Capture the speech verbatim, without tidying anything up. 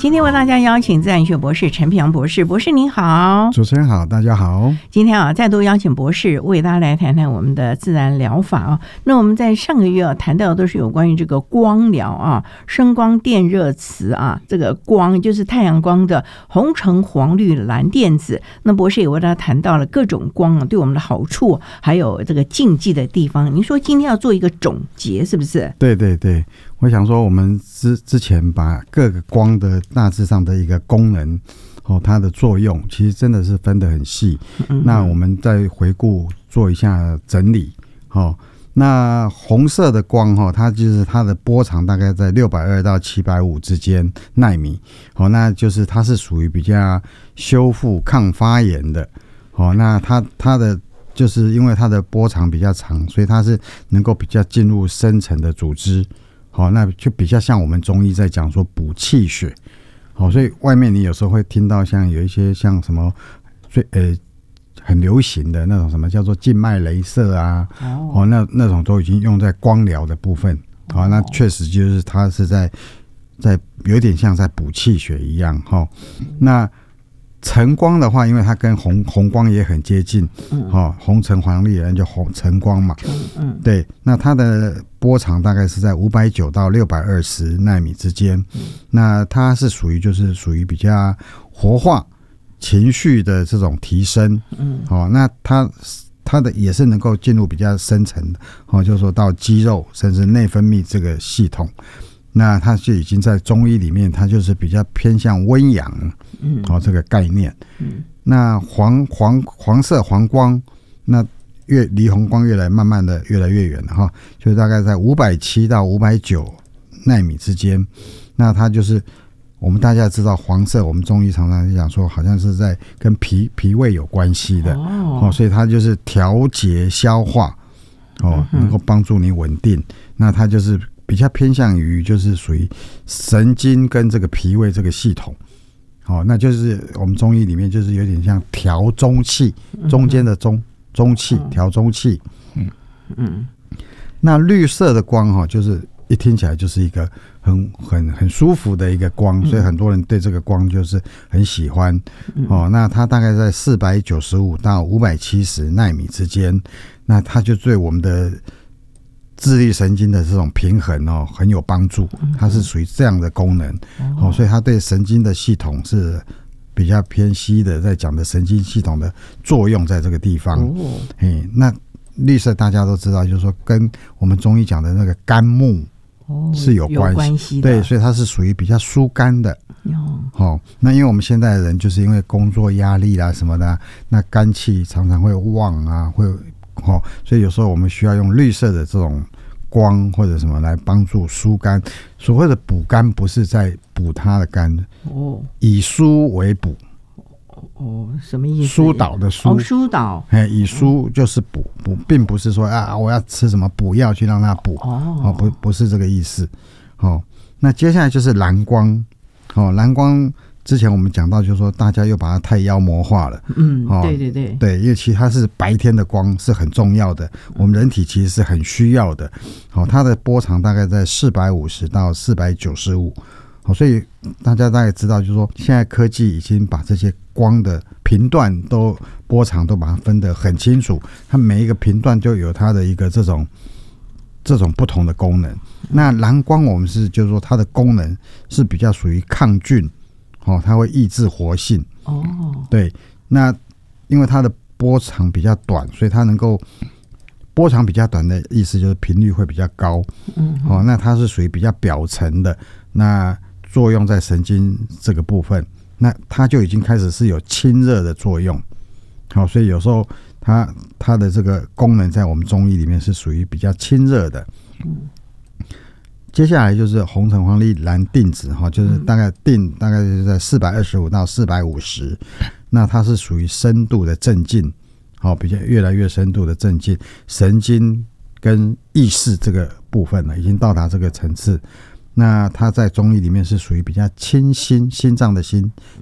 今天为大家邀请自然学博士陈平博士，博士您好。 主持人好，大家好。 今天啊，再度邀请博士为大家来谈谈我们的自然疗法啊。那我们在上个月啊谈到的都是有关于这个光疗啊，声光电热磁啊，这个光就是太阳光的红橙黄绿蓝靛紫。那博士也为大家谈到了各种光啊对我们的好处，还有这个禁忌的地方。您说今天要做一个总结，是不是？ 对对对，我想说我们之之前把各个光的大致上的一个功能哦，它的作用其实真的是分得很细。嗯、那我们再回顾做一下整理。哦，那红色的光哈、哦，它就是它的波长大概在六百二到七百五之间纳米。哦，那就是它是属于比较修复抗发炎的。哦，那它它的就是因为它的波长比较长，所以它是能够比较进入深层的组织。好，那就比较像我们中医在讲说补气血。好，所以外面你有时候会听到像有一些像什么最呃很流行的那种什么叫做静脉雷射啊，哦，哦那那种都已经用在光疗的部分。好，那确实就是它是在在有点像在补气血一样哈。那橙光的话，因为它跟红红光也很接近，嗯，哦，红橙黄绿蓝就红橙光嘛，嗯，对，那它的波长大概是在五百九到六百二十纳米之间，嗯，那它是属于就是属于比较活化情绪的这种提升，嗯，哦，那它它的也是能够进入比较深层的，哦，就是说到肌肉甚至内分泌这个系统。那它就已经在中医里面，它就是比较偏向温阳，嗯，哦，这个概念，嗯，那黄黄黄色黄光，那越离红光越来慢慢的越来越远了哈，就大概在五百七到五百九纳米之间。那它就是我们大家知道黄色，我们中医常常讲说，好像是在跟脾脾胃有关系的，哦，哦，所以它就是调节消化，哦，能够帮助你稳定。那它就是比较偏向于就是属于神经跟这个脾胃这个系统，哦，那就是我们中医里面就是有点像调中气，中间的中中气，调中气。嗯嗯。那绿色的光哈、哦，就是一听起来就是一个很很很舒服的一个光，所以很多人对这个光就是很喜欢。哦，那它大概在四百九十五到五百七十纳米之间，那它就对我们的自律神经的这种平衡哦很有帮助，它是属于这样的功能，哦，所以它对神经的系统是比较偏西的，在讲的神经系统的作用在这个地方。哦，嘿，那绿色大家都知道，就是说跟我们中医讲的那个肝木是有关系，哦，有关系的，对，所以它是属于比较疏肝的。哦，哦，那因为我们现在的人就是因为工作压力啦什么的，那肝气常常会旺啊，会。哦，所以有时候我们需要用绿色的这种光或者什么来帮助疏肝。所谓的补肝不是在补它的肝，哦，以疏为补。 哦，什么意思？ 疏导的疏， 哦，疏导， 哎，以疏就是补补，并不是说啊我要吃什么补药去让它补，哦，哦，不不是这个意思。哦，那接下来就是蓝光，哦，蓝光。之前我们讲到，就是说大家又把它太妖魔化了。嗯，哦，对对对，对，因为其实它是白天的光是很重要的，我们人体其实是很需要的。好，哦，它的波长大概在四百五十到四百九十五。好，所以大家大概知道，就是说现在科技已经把这些光的频段都波长都把它分得很清楚，它每一个频段就有它的一个这种这种不同的功能。那蓝光我们是就是说它的功能是比较属于抗菌。哦，它会抑制活性。哦，对，那因为它的波长比较短，所以它能够波长比较短的意思就是频率会比较高。嗯，哦，那它是属于比较表层的，那作用在神经这个部分，那它就已经开始是有清热的作用。好，所以有时候它它的这个功能在我们中医里面是属于比较清热的。嗯。接下来就是红橙黄绿蓝靛紫，就是大概靛大概是在四百二十五到四百五十，那它是属于深度的镇静，比较越来越深度的镇静，神经跟意识这个部分呢已经到达这个层次。那它在中医里面是属于比较清心，心脏的心，